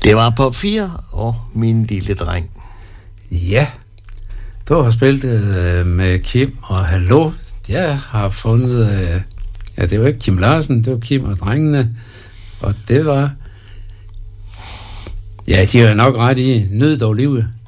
Det var på 4 og min lille dreng. Ja, du har spillet med Kim og Hallo. Jeg har fundet... det var ikke Kim Larsen, det var Kim og drengene. Og det var... Ja, de var nok ret i. Nyd dog livet.